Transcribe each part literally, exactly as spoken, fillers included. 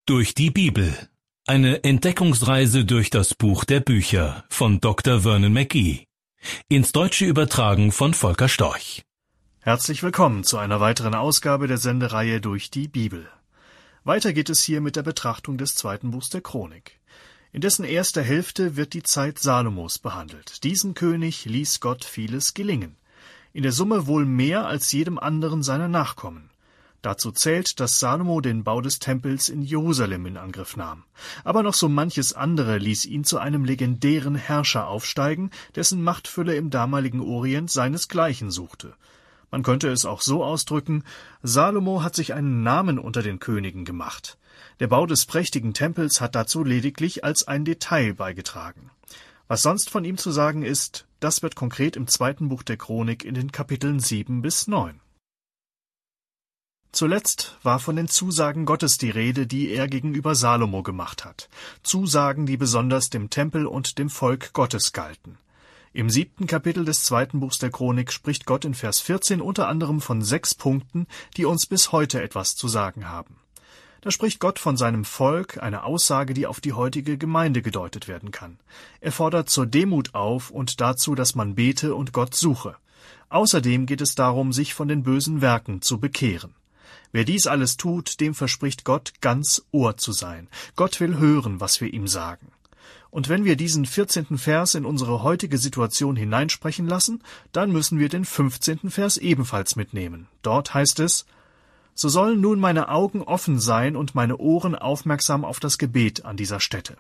Durch die Bibel. Eine Entdeckungsreise durch das Buch der Bücher von Doktor Vernon McGee. Ins Deutsche übertragen von Volker Storch. Herzlich willkommen zu einer weiteren Ausgabe der Sendereihe Durch die Bibel. Weiter geht es hier mit der Betrachtung des zweiten Buchs der Chronik. In dessen erster Hälfte wird die Zeit Salomos behandelt. Diesem König ließ Gott vieles gelingen. In der Summe wohl mehr als jedem anderen seiner Nachkommen. Dazu zählt, dass Salomo den Bau des Tempels in Jerusalem in Angriff nahm. Aber noch so manches andere ließ ihn zu einem legendären Herrscher aufsteigen, dessen Machtfülle im damaligen Orient seinesgleichen suchte. Man könnte es auch so ausdrücken: Salomo hat sich einen Namen unter den Königen gemacht. Der Bau des prächtigen Tempels hat dazu lediglich als ein Detail beigetragen. Was sonst von ihm zu sagen ist, das wird konkret im zweiten Buch der Chronik in den Kapiteln sieben bis neun. Zuletzt war von den Zusagen Gottes die Rede, die er gegenüber Salomo gemacht hat. Zusagen, die besonders dem Tempel und dem Volk Gottes galten. Im siebten Kapitel des zweiten Buchs der Chronik spricht Gott in Vers vierzehn unter anderem von sechs Punkten, die uns bis heute etwas zu sagen haben. Da spricht Gott von seinem Volk, eine Aussage, die auf die heutige Gemeinde gedeutet werden kann. Er fordert zur Demut auf und dazu, dass man bete und Gott suche. Außerdem geht es darum, sich von den bösen Werken zu bekehren. Wer dies alles tut, dem verspricht Gott, ganz Ohr zu sein. Gott will hören, was wir ihm sagen. Und wenn wir diesen vierzehnten Vers in unsere heutige Situation hineinsprechen lassen, dann müssen wir den fünfzehnten Vers ebenfalls mitnehmen. Dort heißt es: So sollen nun meine Augen offen sein und meine Ohren aufmerksam auf das Gebet an dieser Stätte.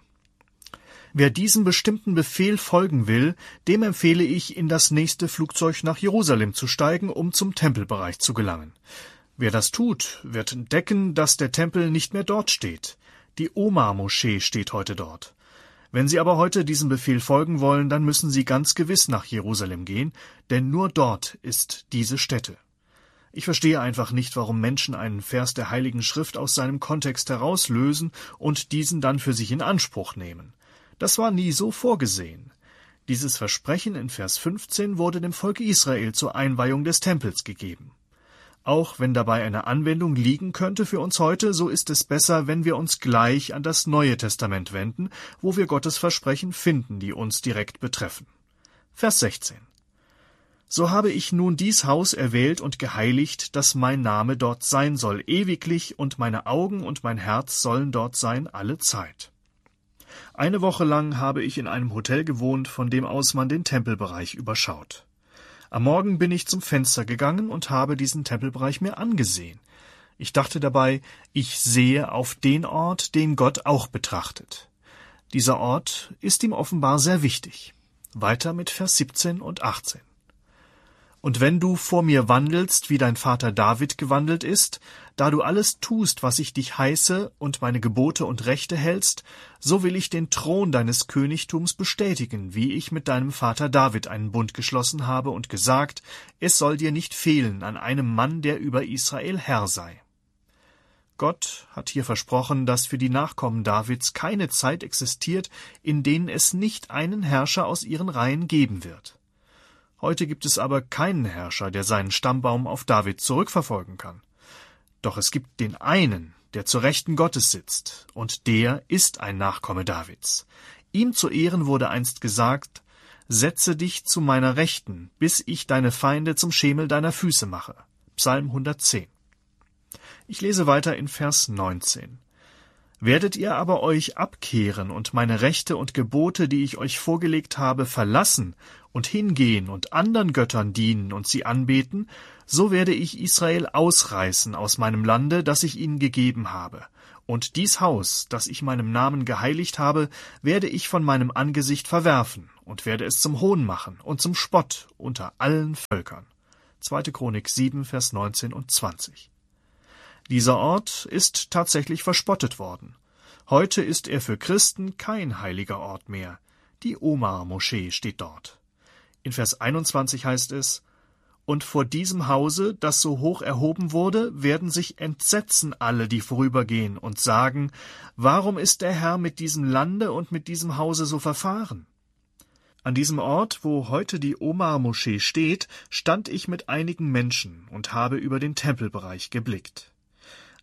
Wer diesem bestimmten Befehl folgen will, dem empfehle ich, in das nächste Flugzeug nach Jerusalem zu steigen, um zum Tempelbereich zu gelangen. Wer das tut, wird entdecken, dass der Tempel nicht mehr dort steht. Die Omar-Moschee steht heute dort. Wenn Sie aber heute diesem Befehl folgen wollen, dann müssen Sie ganz gewiss nach Jerusalem gehen, denn nur dort ist diese Stätte. Ich verstehe einfach nicht, warum Menschen einen Vers der Heiligen Schrift aus seinem Kontext herauslösen und diesen dann für sich in Anspruch nehmen. Das war nie so vorgesehen. Dieses Versprechen in Vers fünfzehn wurde dem Volk Israel zur Einweihung des Tempels gegeben. Auch wenn dabei eine Anwendung liegen könnte für uns heute, so ist es besser, wenn wir uns gleich an das Neue Testament wenden, wo wir Gottes Versprechen finden, die uns direkt betreffen. Vers sechzehn. So habe ich nun dies Haus erwählt und geheiligt, dass mein Name dort sein soll, ewiglich, und meine Augen und mein Herz sollen dort sein alle Zeit. Eine Woche lang habe ich in einem Hotel gewohnt, von dem aus man den Tempelbereich überschaut. Am Morgen bin ich zum Fenster gegangen und habe diesen Tempelbereich mir angesehen. Ich dachte dabei, ich sehe auf den Ort, den Gott auch betrachtet. Dieser Ort ist ihm offenbar sehr wichtig. Weiter mit Vers siebzehn und achtzehn. Und wenn du vor mir wandelst, wie dein Vater David gewandelt ist, da du alles tust, was ich dich heiße, und meine Gebote und Rechte hältst, so will ich den Thron deines Königtums bestätigen, wie ich mit deinem Vater David einen Bund geschlossen habe und gesagt, es soll dir nicht fehlen an einem Mann, der über Israel Herr sei. Gott hat hier versprochen, dass für die Nachkommen Davids keine Zeit existiert, in denen es nicht einen Herrscher aus ihren Reihen geben wird. Heute gibt es aber keinen Herrscher, der seinen Stammbaum auf David zurückverfolgen kann. Doch es gibt den einen, der zur Rechten Gottes sitzt, und der ist ein Nachkomme Davids. Ihm zu Ehren wurde einst gesagt: Setze dich zu meiner Rechten, bis ich deine Feinde zum Schemel deiner Füße mache. Psalm hundertzehn. Ich lese weiter in Vers neunzehn. Werdet ihr aber euch abkehren und meine Rechte und Gebote, die ich euch vorgelegt habe, verlassen und hingehen und anderen Göttern dienen und sie anbeten, so werde ich Israel ausreißen aus meinem Lande, das ich ihnen gegeben habe. Und dies Haus, das ich meinem Namen geheiligt habe, werde ich von meinem Angesicht verwerfen und werde es zum Hohn machen und zum Spott unter allen Völkern. zweite Chronik sieben, Vers neunzehn und zwanzig. Dieser Ort ist tatsächlich verspottet worden. Heute ist er für Christen kein heiliger Ort mehr. Die Omar-Moschee steht dort. In Vers einundzwanzig heißt es: Und vor diesem Hause, das so hoch erhoben wurde, werden sich entsetzen alle, die vorübergehen, und sagen: Warum ist der Herr mit diesem Lande und mit diesem Hause so verfahren? An diesem Ort, wo heute die Omar-Moschee steht, stand ich mit einigen Menschen und habe über den Tempelbereich geblickt.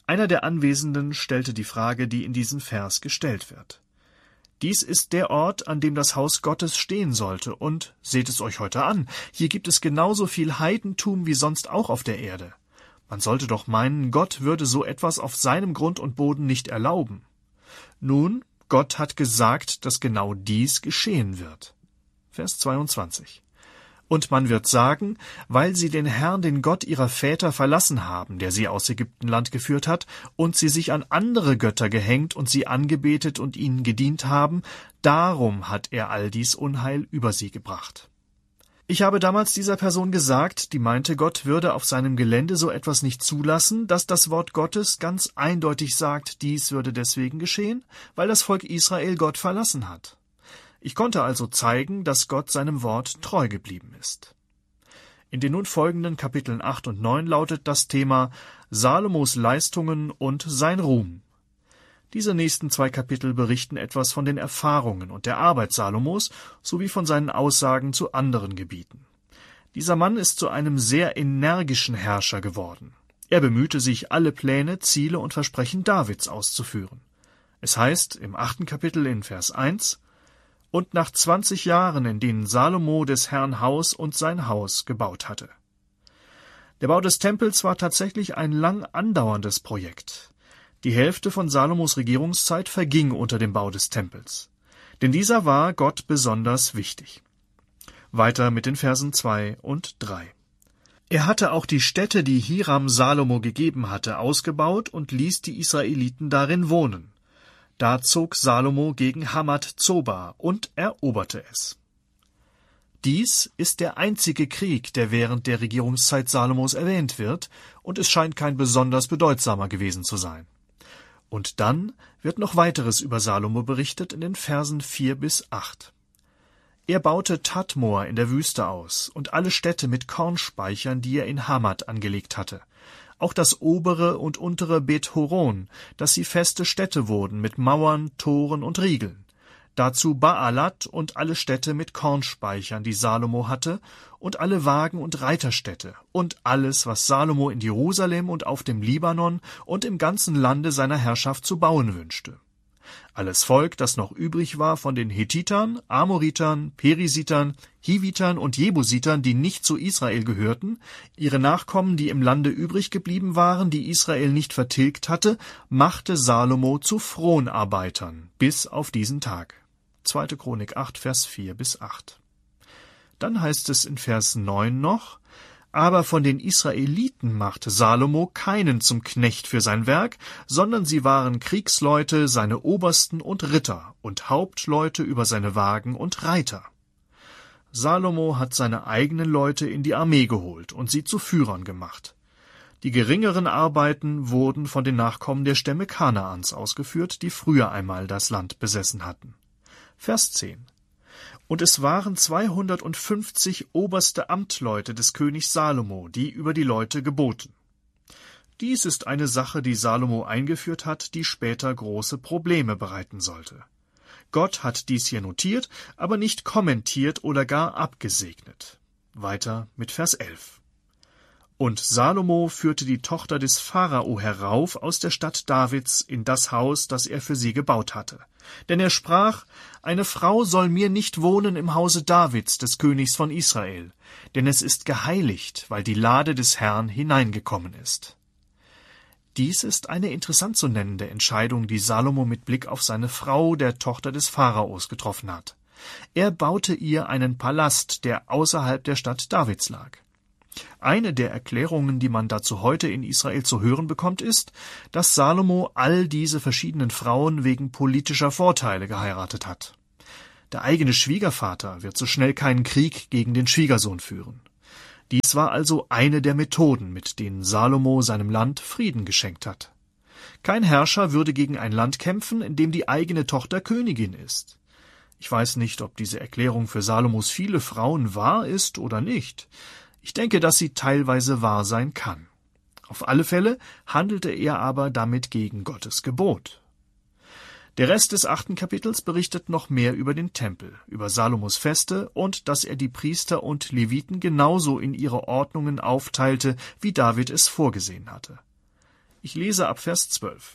Einer der Anwesenden stellte die Frage, die in diesem Vers gestellt wird. Dies ist der Ort, an dem das Haus Gottes stehen sollte, und seht es euch heute an, hier gibt es genauso viel Heidentum wie sonst auch auf der Erde. Man sollte doch meinen, Gott würde so etwas auf seinem Grund und Boden nicht erlauben. Nun, Gott hat gesagt, dass genau dies geschehen wird. Vers zweiundzwanzig. Und man wird sagen, weil sie den Herrn, den Gott ihrer Väter, verlassen haben, der sie aus Ägyptenland geführt hat, und sie sich an andere Götter gehängt und sie angebetet und ihnen gedient haben, darum hat er all dies Unheil über sie gebracht. Ich habe damals dieser Person gesagt, die meinte, Gott würde auf seinem Gelände so etwas nicht zulassen, dass das Wort Gottes ganz eindeutig sagt, dies würde deswegen geschehen, weil das Volk Israel Gott verlassen hat. Ich konnte also zeigen, dass Gott seinem Wort treu geblieben ist. In den nun folgenden Kapiteln acht und neun lautet das Thema Salomos Leistungen und sein Ruhm. Diese nächsten zwei Kapitel berichten etwas von den Erfahrungen und der Arbeit Salomos sowie von seinen Aussagen zu anderen Gebieten. Dieser Mann ist zu einem sehr energischen Herrscher geworden. Er bemühte sich, alle Pläne, Ziele und Versprechen Davids auszuführen. Es heißt im achten Kapitel in Vers eins: Und nach zwanzig Jahren, in denen Salomo des Herrn Haus und sein Haus gebaut hatte. Der Bau des Tempels war tatsächlich ein lang andauerndes Projekt. Die Hälfte von Salomos Regierungszeit verging unter dem Bau des Tempels. Denn dieser war Gott besonders wichtig. Weiter mit den Versen zwei und drei. Er hatte auch die Städte, die Hiram Salomo gegeben hatte, ausgebaut und ließ die Israeliten darin wohnen. Da zog Salomo gegen Hamath-Zoba und eroberte es. Dies ist der einzige Krieg, der während der Regierungszeit Salomos erwähnt wird, und es scheint kein besonders bedeutsamer gewesen zu sein. Und dann wird noch weiteres über Salomo berichtet in den Versen vier bis acht. Er baute Tadmor in der Wüste aus und alle Städte mit Kornspeichern, die er in Hamath angelegt hatte. Auch das obere und untere Bet-Horon, dass sie feste Städte wurden mit Mauern, Toren und Riegeln. Dazu Baalat und alle Städte mit Kornspeichern, die Salomo hatte, und alle Wagen- und Reiterstädte, und alles, was Salomo in Jerusalem und auf dem Libanon und im ganzen Lande seiner Herrschaft zu bauen wünschte. Alles Volk, das noch übrig war von den Hethitern, Amoritern, Perisitern, Hivitern und Jebusitern, die nicht zu Israel gehörten, ihre Nachkommen, die im Lande übrig geblieben waren, die Israel nicht vertilgt hatte, machte Salomo zu Fronarbeitern, bis auf diesen Tag. zweite. Chronik acht, Vers vier bis acht. Dann heißt es in Vers neun noch: Aber von den Israeliten machte Salomo keinen zum Knecht für sein Werk, sondern sie waren Kriegsleute, seine Obersten und Ritter und Hauptleute über seine Wagen und Reiter. Salomo hat seine eigenen Leute in die Armee geholt und sie zu Führern gemacht. Die geringeren Arbeiten wurden von den Nachkommen der Stämme Kanaans ausgeführt, die früher einmal das Land besessen hatten. Vers zehn. Und es waren zweihundertfünfzig oberste Amtleute des Königs Salomo, die über die Leute geboten. Dies ist eine Sache, die Salomo eingeführt hat, die später große Probleme bereiten sollte. Gott hat dies hier notiert, aber nicht kommentiert oder gar abgesegnet. Weiter mit Vers elf. Und Salomo führte die Tochter des Pharao herauf aus der Stadt Davids in das Haus, das er für sie gebaut hatte. Denn er sprach: Eine Frau soll mir nicht wohnen im Hause Davids, des Königs von Israel, denn es ist geheiligt, weil die Lade des Herrn hineingekommen ist. Dies ist eine interessant zu nennende Entscheidung, die Salomo mit Blick auf seine Frau, der Tochter des Pharaos, getroffen hat. Er baute ihr einen Palast, der außerhalb der Stadt Davids lag. Eine der Erklärungen, die man dazu heute in Israel zu hören bekommt, ist, dass Salomo all diese verschiedenen Frauen wegen politischer Vorteile geheiratet hat. Der eigene Schwiegervater wird so schnell keinen Krieg gegen den Schwiegersohn führen. Dies war also eine der Methoden, mit denen Salomo seinem Land Frieden geschenkt hat. Kein Herrscher würde gegen ein Land kämpfen, in dem die eigene Tochter Königin ist. Ich weiß nicht, ob diese Erklärung für Salomos viele Frauen wahr ist oder nicht. Ich denke, dass sie teilweise wahr sein kann. Auf alle Fälle handelte er aber damit gegen Gottes Gebot. Der Rest des achten Kapitels berichtet noch mehr über den Tempel, über Salomos Feste und dass er die Priester und Leviten genauso in ihre Ordnungen aufteilte, wie David es vorgesehen hatte. Ich lese ab Vers zwölf.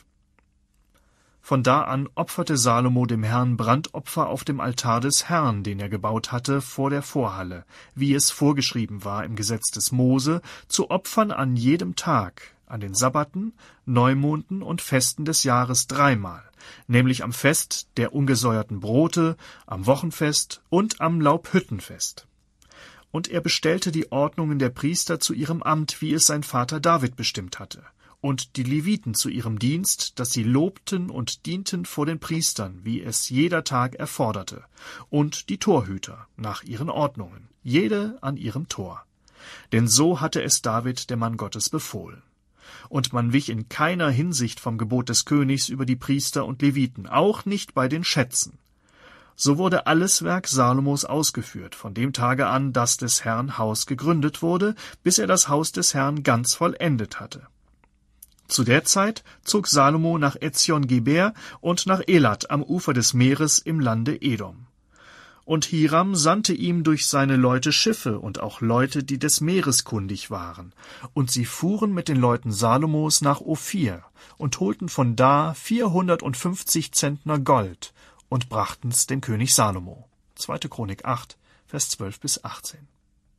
Von da an opferte Salomo dem Herrn Brandopfer auf dem Altar des Herrn, den er gebaut hatte, vor der Vorhalle, wie es vorgeschrieben war im Gesetz des Mose, zu opfern an jedem Tag, an den Sabbaten, Neumonden und Festen des Jahres dreimal, nämlich am Fest der ungesäuerten Brote, am Wochenfest und am Laubhüttenfest. Und er bestellte die Ordnungen der Priester zu ihrem Amt, wie es sein Vater David bestimmt hatte, und die Leviten zu ihrem Dienst, dass sie lobten und dienten vor den Priestern, wie es jeder Tag erforderte, und die Torhüter nach ihren Ordnungen, jede an ihrem Tor. Denn so hatte es David, der Mann Gottes, befohlen. Und man wich in keiner Hinsicht vom Gebot des Königs über die Priester und Leviten, auch nicht bei den Schätzen. So wurde alles Werk Salomos ausgeführt, von dem Tage an, dass des Herrn Haus gegründet wurde, bis er das Haus des Herrn ganz vollendet hatte. Zu der Zeit zog Salomo nach Ezion-Geber und nach Elat am Ufer des Meeres im Lande Edom. Und Hiram sandte ihm durch seine Leute Schiffe und auch Leute, die des Meeres kundig waren. Und sie fuhren mit den Leuten Salomos nach Ophir und holten von da vierhundertfünfzig Zentner Gold und brachten's dem König Salomo. zweite Chronik acht, Vers zwölf bis achtzehn.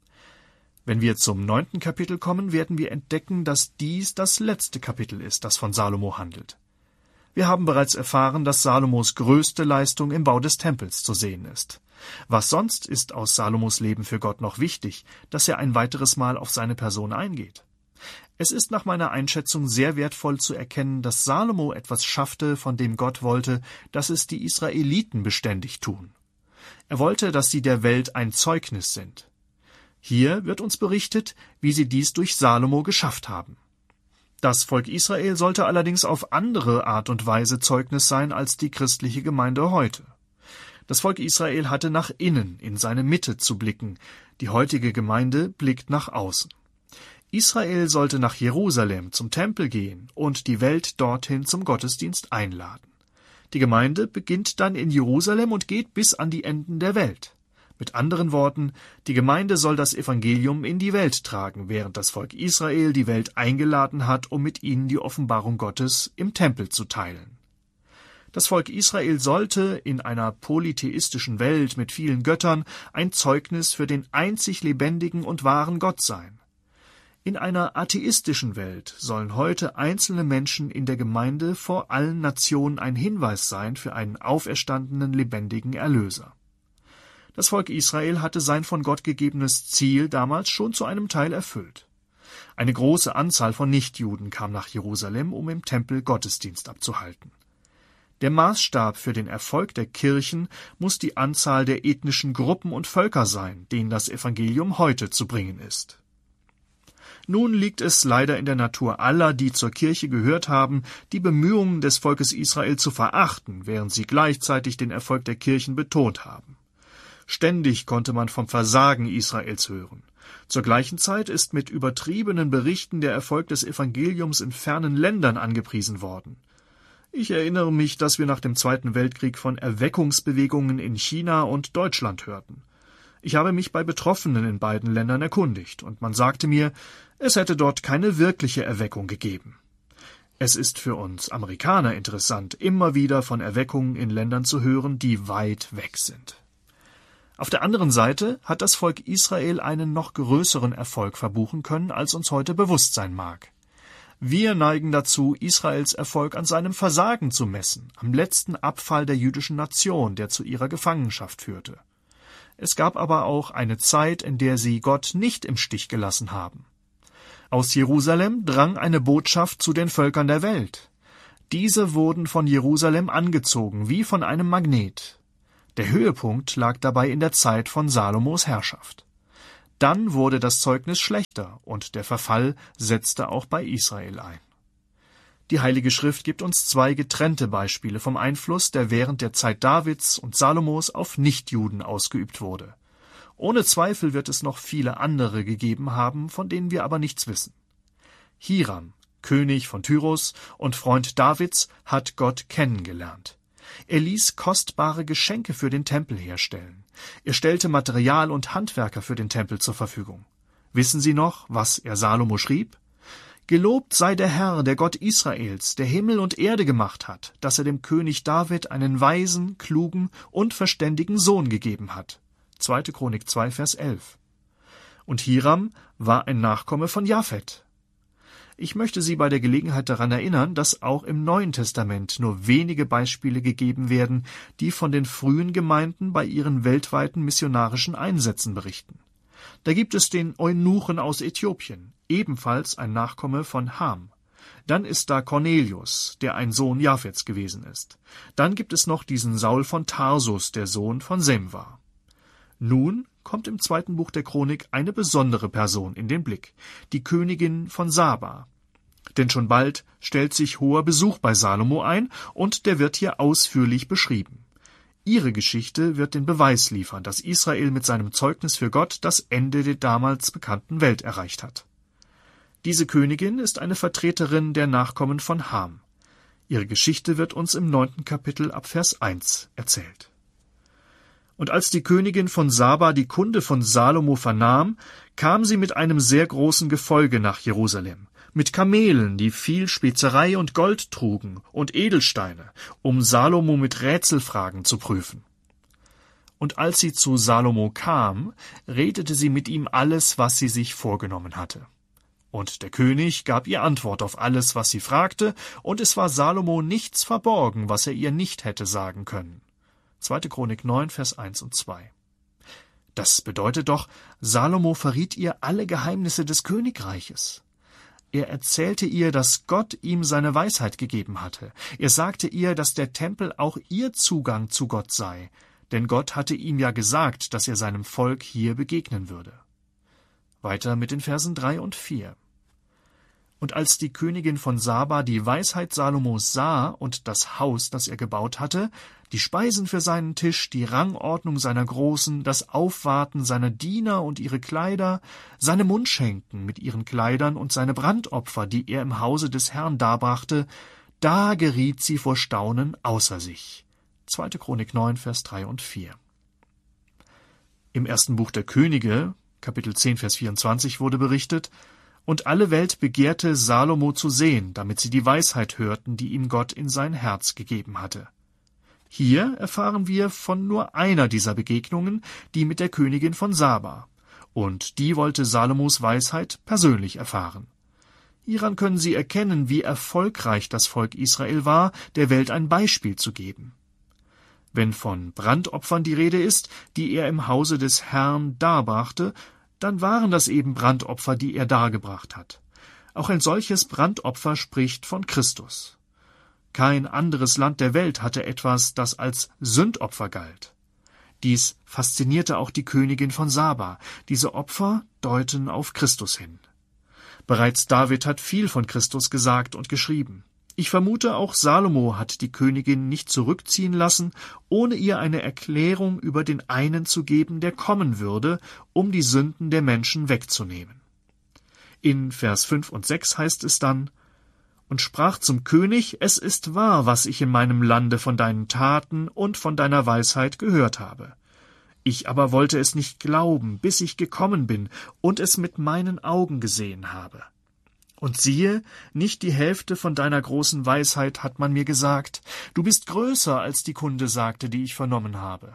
Wenn wir zum neunten Kapitel kommen, werden wir entdecken, dass dies das letzte Kapitel ist, das von Salomo handelt. Wir haben bereits erfahren, dass Salomos größte Leistung im Bau des Tempels zu sehen ist. Was sonst ist aus Salomos Leben für Gott noch wichtig, dass er ein weiteres Mal auf seine Person eingeht? Es ist nach meiner Einschätzung sehr wertvoll zu erkennen, dass Salomo etwas schaffte, von dem Gott wollte, dass es die Israeliten beständig tun. Er wollte, dass sie der Welt ein Zeugnis sind. Hier wird uns berichtet, wie sie dies durch Salomo geschafft haben. Das Volk Israel sollte allerdings auf andere Art und Weise Zeugnis sein als die christliche Gemeinde heute. Das Volk Israel hatte nach innen, in seine Mitte zu blicken, die heutige Gemeinde blickt nach außen. Israel sollte nach Jerusalem zum Tempel gehen und die Welt dorthin zum Gottesdienst einladen. Die Gemeinde beginnt dann in Jerusalem und geht bis an die Enden der Welt. Mit anderen Worten, die Gemeinde soll das Evangelium in die Welt tragen, während das Volk Israel die Welt eingeladen hat, um mit ihnen die Offenbarung Gottes im Tempel zu teilen. Das Volk Israel sollte in einer polytheistischen Welt mit vielen Göttern ein Zeugnis für den einzig lebendigen und wahren Gott sein. In einer atheistischen Welt sollen heute einzelne Menschen in der Gemeinde vor allen Nationen ein Hinweis sein für einen auferstandenen, lebendigen Erlöser. Das Volk Israel hatte sein von Gott gegebenes Ziel damals schon zu einem Teil erfüllt. Eine große Anzahl von Nichtjuden kam nach Jerusalem, um im Tempel Gottesdienst abzuhalten. Der Maßstab für den Erfolg der Kirchen muss die Anzahl der ethnischen Gruppen und Völker sein, denen das Evangelium heute zu bringen ist. Nun liegt es leider in der Natur aller, die zur Kirche gehört haben, die Bemühungen des Volkes Israel zu verachten, während sie gleichzeitig den Erfolg der Kirchen betont haben. Ständig konnte man vom Versagen Israels hören. Zur gleichen Zeit ist mit übertriebenen Berichten der Erfolg des Evangeliums in fernen Ländern angepriesen worden. Ich erinnere mich, dass wir nach dem Zweiten Weltkrieg von Erweckungsbewegungen in China und Deutschland hörten. Ich habe mich bei Betroffenen in beiden Ländern erkundigt, und man sagte mir, es hätte dort keine wirkliche Erweckung gegeben. Es ist für uns Amerikaner interessant, immer wieder von Erweckungen in Ländern zu hören, die weit weg sind. Auf der anderen Seite hat das Volk Israel einen noch größeren Erfolg verbuchen können, als uns heute bewusst sein mag. Wir neigen dazu, Israels Erfolg an seinem Versagen zu messen, am letzten Abfall der jüdischen Nation, der zu ihrer Gefangenschaft führte. Es gab aber auch eine Zeit, in der sie Gott nicht im Stich gelassen haben. Aus Jerusalem drang eine Botschaft zu den Völkern der Welt. Diese wurden von Jerusalem angezogen, wie von einem Magnet. Der Höhepunkt lag dabei in der Zeit von Salomos Herrschaft. Dann wurde das Zeugnis schlechter und der Verfall setzte auch bei Israel ein. Die Heilige Schrift gibt uns zwei getrennte Beispiele vom Einfluss, der während der Zeit Davids und Salomos auf Nichtjuden ausgeübt wurde. Ohne Zweifel wird es noch viele andere gegeben haben, von denen wir aber nichts wissen. Hiram, König von Tyrus und Freund Davids, hat Gott kennengelernt. Er ließ kostbare Geschenke für den Tempel herstellen. Er stellte Material und Handwerker für den Tempel zur Verfügung. Wissen Sie noch, was er Salomo schrieb? Gelobt sei der Herr, der Gott Israels, der Himmel und Erde gemacht hat, dass er dem König David einen weisen, klugen und verständigen Sohn gegeben hat. zweite. Chronik zwei, Vers elf. Und Hiram war ein Nachkomme von Japhet. Ich möchte Sie bei der Gelegenheit daran erinnern, dass auch im Neuen Testament nur wenige Beispiele gegeben werden, die von den frühen Gemeinden bei ihren weltweiten missionarischen Einsätzen berichten. Da gibt es den Eunuchen aus Äthiopien, ebenfalls ein Nachkomme von Ham. Dann ist da Cornelius, der ein Sohn Japhets gewesen ist. Dann gibt es noch diesen Saul von Tarsus, der Sohn von Sem war. Nun kommt im zweiten Buch der Chronik eine besondere Person in den Blick, die Königin von Saba. Denn schon bald stellt sich hoher Besuch bei Salomo ein, und der wird hier ausführlich beschrieben. Ihre Geschichte wird den Beweis liefern, dass Israel mit seinem Zeugnis für Gott das Ende der damals bekannten Welt erreicht hat. Diese Königin ist eine Vertreterin der Nachkommen von Ham. Ihre Geschichte wird uns im neunten Kapitel ab Vers eins erzählt. Und als die Königin von Saba die Kunde von Salomo vernahm, kam sie mit einem sehr großen Gefolge nach Jerusalem, mit Kamelen, die viel Spezerei und Gold trugen, und Edelsteine, um Salomo mit Rätselfragen zu prüfen. Und als sie zu Salomo kam, redete sie mit ihm alles, was sie sich vorgenommen hatte. Und der König gab ihr Antwort auf alles, was sie fragte, und es war Salomo nichts verborgen, was er ihr nicht hätte sagen können. zweite. Chronik neun, Vers eins und zwei. Das bedeutet doch, Salomo verriet ihr alle Geheimnisse des Königreiches. Er erzählte ihr, dass Gott ihm seine Weisheit gegeben hatte. Er sagte ihr, dass der Tempel auch ihr Zugang zu Gott sei, denn Gott hatte ihm ja gesagt, dass er seinem Volk hier begegnen würde. Weiter mit den Versen drei und vier. Und als die Königin von Saba die Weisheit Salomos sah und das Haus, das er gebaut hatte, die Speisen für seinen Tisch, die Rangordnung seiner Großen, das Aufwarten seiner Diener und ihre Kleider, seine Mundschenken mit ihren Kleidern und seine Brandopfer, die er im Hause des Herrn darbrachte, da geriet sie vor Staunen außer sich. zweite. Chronik neun, Vers drei und vier. Im ersten Buch der Könige, Kapitel zehn, Vers vierundzwanzig, wurde berichtet: Und alle Welt begehrte, Salomo zu sehen, damit sie die Weisheit hörten, die ihm Gott in sein Herz gegeben hatte. Hier erfahren wir von nur einer dieser Begegnungen, die mit der Königin von Saba. Und die wollte Salomos Weisheit persönlich erfahren. Hieran können Sie erkennen, wie erfolgreich das Volk Israel war, der Welt ein Beispiel zu geben. Wenn von Brandopfern die Rede ist, die er im Hause des Herrn darbrachte, dann waren das eben Brandopfer, die er dargebracht hat. Auch ein solches Brandopfer spricht von Christus. Kein anderes Land der Welt hatte etwas, das als Sündopfer galt. Dies faszinierte auch die Königin von Saba. Diese Opfer deuten auf Christus hin. Bereits David hat viel von Christus gesagt und geschrieben. Ich vermute, auch Salomo hat die Königin nicht zurückziehen lassen, ohne ihr eine Erklärung über den einen zu geben, der kommen würde, um die Sünden der Menschen wegzunehmen. In Vers fünf und sechs heißt es dann: Und sprach zum König, es ist wahr, was ich in meinem Lande von deinen Taten und von deiner Weisheit gehört habe. Ich aber wollte es nicht glauben, bis ich gekommen bin und es mit meinen Augen gesehen habe. Und siehe, nicht die Hälfte von deiner großen Weisheit hat man mir gesagt. Du bist größer, als die Kunde sagte, die ich vernommen habe.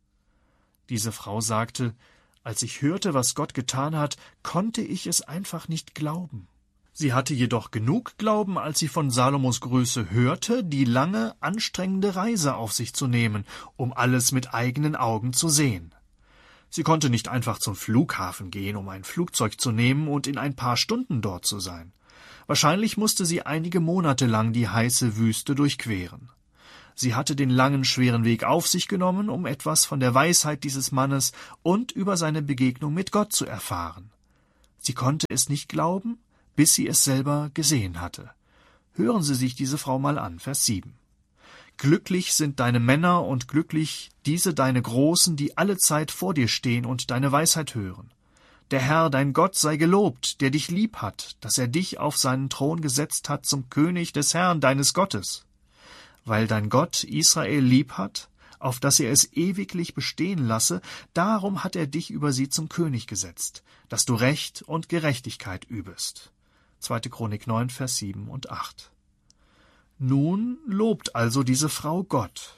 Diese Frau sagte: Als ich hörte, was Gott getan hat, konnte ich es einfach nicht glauben. Sie hatte jedoch genug Glauben, als sie von Salomos Größe hörte, die lange, anstrengende Reise auf sich zu nehmen, um alles mit eigenen Augen zu sehen. Sie konnte nicht einfach zum Flughafen gehen, um ein Flugzeug zu nehmen und in ein paar Stunden dort zu sein. Wahrscheinlich musste sie einige Monate lang die heiße Wüste durchqueren. Sie hatte den langen, schweren Weg auf sich genommen, um etwas von der Weisheit dieses Mannes und über seine Begegnung mit Gott zu erfahren. Sie konnte es nicht glauben, bis sie es selber gesehen hatte. Hören Sie sich diese Frau mal an, Vers sieben. Glücklich sind deine Männer und glücklich diese deine Großen, die allezeit vor dir stehen und deine Weisheit hören. Der Herr, dein Gott, sei gelobt, der dich lieb hat, dass er dich auf seinen Thron gesetzt hat zum König des Herrn, deines Gottes. Weil dein Gott Israel lieb hat, auf dass er es ewiglich bestehen lasse, darum hat er dich über sie zum König gesetzt, dass du Recht und Gerechtigkeit übest. zweite Chronik neun, Vers sieben und acht. Nun lobt also diese Frau Gott.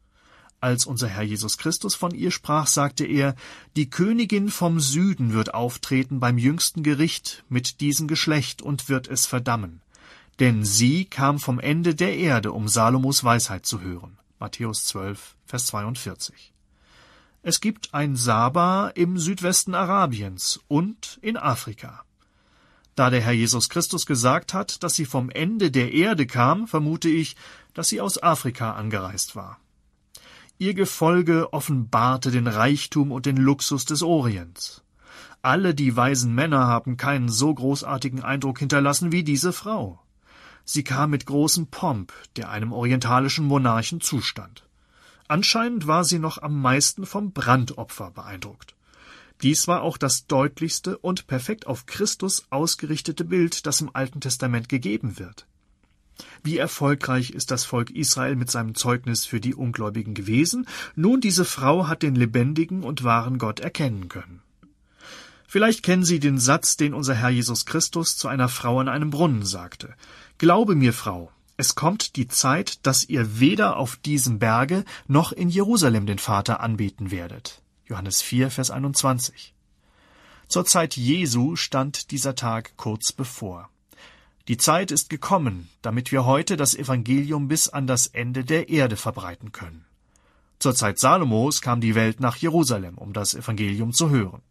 Als unser Herr Jesus Christus von ihr sprach, sagte er, die Königin vom Süden wird auftreten beim jüngsten Gericht mit diesem Geschlecht und wird es verdammen. Denn sie kam vom Ende der Erde, um Salomos Weisheit zu hören. Matthäus zwölf, Vers zweiundvierzig. Es gibt ein Saba im Südwesten Arabiens und in Afrika. Da der Herr Jesus Christus gesagt hat, dass sie vom Ende der Erde kam, vermute ich, dass sie aus Afrika angereist war. Ihr Gefolge offenbarte den Reichtum und den Luxus des Orients. Alle die weisen Männer haben keinen so großartigen Eindruck hinterlassen wie diese Frau. Sie kam mit großem Pomp, der einem orientalischen Monarchen zustand. Anscheinend war sie noch am meisten vom Brandopfer beeindruckt. Dies war auch das deutlichste und perfekt auf Christus ausgerichtete Bild, das im Alten Testament gegeben wird. Wie erfolgreich ist das Volk Israel mit seinem Zeugnis für die Ungläubigen gewesen? Nun, diese Frau hat den lebendigen und wahren Gott erkennen können. Vielleicht kennen Sie den Satz, den unser Herr Jesus Christus zu einer Frau an einem Brunnen sagte. Glaube mir, Frau, es kommt die Zeit, dass ihr weder auf diesem Berge noch in Jerusalem den Vater anbeten werdet. Johannes vier, Vers einundzwanzig. Zur Zeit Jesu stand dieser Tag kurz bevor. Die Zeit ist gekommen, damit wir heute das Evangelium bis an das Ende der Erde verbreiten können. Zur Zeit Salomos kam die Welt nach Jerusalem, um das Evangelium zu hören.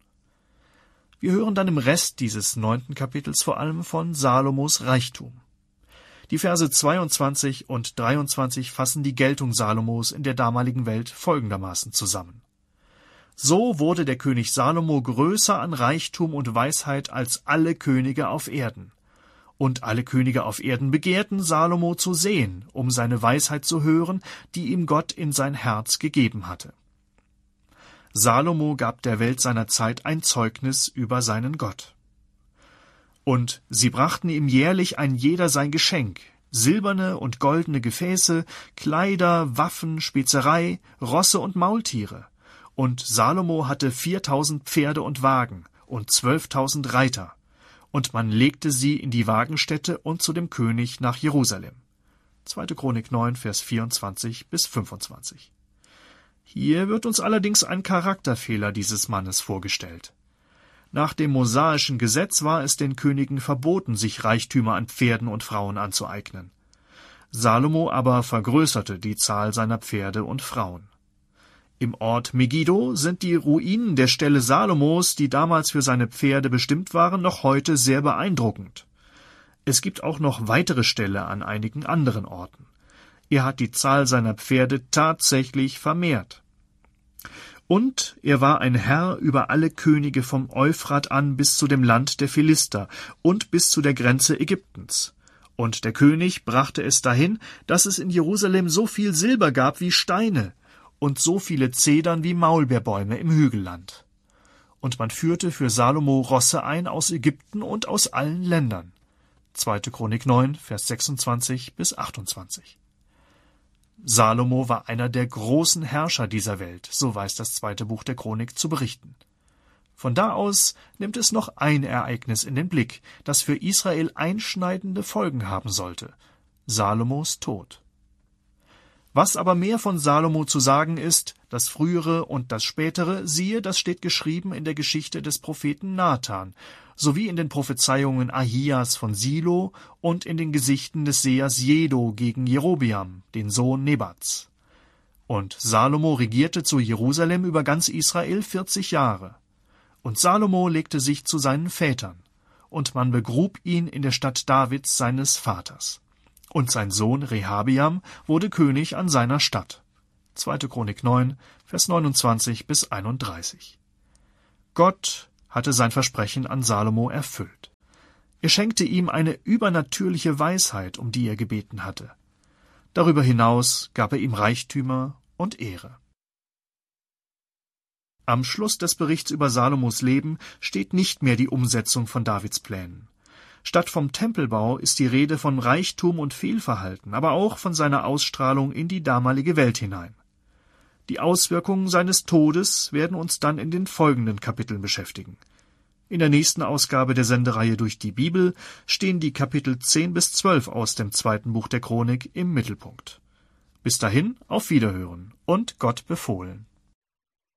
Wir hören dann im Rest dieses neunten Kapitels vor allem von Salomos Reichtum. Die Verse zweiundzwanzig und dreiundzwanzig fassen die Geltung Salomos in der damaligen Welt folgendermaßen zusammen. So wurde der König Salomo größer an Reichtum und Weisheit als alle Könige auf Erden. Und alle Könige auf Erden begehrten, Salomo zu sehen, um seine Weisheit zu hören, die ihm Gott in sein Herz gegeben hatte. Salomo gab der Welt seiner Zeit ein Zeugnis über seinen Gott. Und sie brachten ihm jährlich ein jeder sein Geschenk, silberne und goldene Gefäße, Kleider, Waffen, Spezerei, Rosse und Maultiere. Und Salomo hatte viertausend Pferde und Wagen und zwölftausend Reiter. Und man legte sie in die Wagenstätte und zu dem König nach Jerusalem. zweite Chronik neun, Vers vierundzwanzig bis fünfundzwanzig. Hier wird uns allerdings ein Charakterfehler dieses Mannes vorgestellt. Nach dem mosaischen Gesetz war es den Königen verboten, sich Reichtümer an Pferden und Frauen anzueignen. Salomo aber vergrößerte die Zahl seiner Pferde und Frauen. Im Ort Megiddo sind die Ruinen der Ställe Salomos, die damals für seine Pferde bestimmt waren, noch heute sehr beeindruckend. Es gibt auch noch weitere Ställe an einigen anderen Orten. Er hat die Zahl seiner Pferde tatsächlich vermehrt. Und er war ein Herr über alle Könige vom Euphrat an bis zu dem Land der Philister und bis zu der Grenze Ägyptens. Und der König brachte es dahin, dass es in Jerusalem so viel Silber gab wie Steine und so viele Zedern wie Maulbeerbäume im Hügelland. Und man führte für Salomo Rosse ein aus Ägypten und aus allen Ländern. zweite Chronik neun, Vers sechsundzwanzig bis achtundzwanzig. Salomo war einer der großen Herrscher dieser Welt, so weiß das zweite Buch der Chronik zu berichten. Von da aus nimmt es noch ein Ereignis in den Blick, das für Israel einschneidende Folgen haben sollte: Salomos Tod. Was aber mehr von Salomo zu sagen ist, das Frühere und das Spätere, siehe, das steht geschrieben in der Geschichte des Propheten Nathan, sowie in den Prophezeiungen Ahias von Silo und in den Gesichten des Sehers Jedo gegen Jerobeam, den Sohn Nebats. Und Salomo regierte zu Jerusalem über ganz Israel vierzig Jahre. Und Salomo legte sich zu seinen Vätern, und man begrub ihn in der Stadt Davids seines Vaters. Und sein Sohn Rehabeam wurde König an seiner Stadt. zweite Chronik neun, Vers neunundzwanzig bis einunddreißig. Gott hatte sein Versprechen an Salomo erfüllt. Er schenkte ihm eine übernatürliche Weisheit, um die er gebeten hatte. Darüber hinaus gab er ihm Reichtümer und Ehre. Am Schluss des Berichts über Salomos Leben steht nicht mehr die Umsetzung von Davids Plänen. Statt vom Tempelbau ist die Rede von Reichtum und Fehlverhalten, aber auch von seiner Ausstrahlung in die damalige Welt hinein. Die Auswirkungen seines Todes werden uns dann in den folgenden Kapiteln beschäftigen. In der nächsten Ausgabe der Sendereihe Durch die Bibel stehen die Kapitel zehn bis zwölf aus dem zweiten Buch der Chronik im Mittelpunkt. Bis dahin, auf Wiederhören und Gott befohlen.